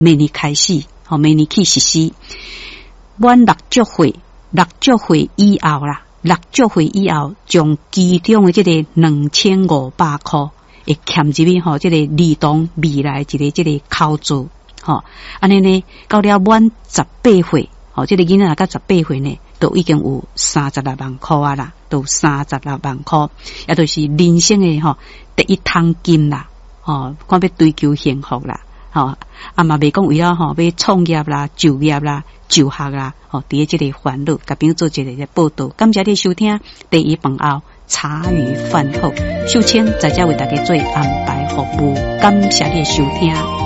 明年开始，明年去实施。满60岁以后啦，60岁以后，将其中的这个2500块会欠入去这个儿童未来这个考助，安尼呢，到了满18岁，这个囡仔到18岁呢，都已经有36万块啊啦，都36万块，也就是人生的第一桶金啦，看要追求幸福啦。嘛未讲为了要创业啦、就业啦、就学啦，伫这个烦恼，甲朋友做一个报道。感谢你收听第一饭后茶余饭后，秀清在这为大家做安排服务，感谢你的收听。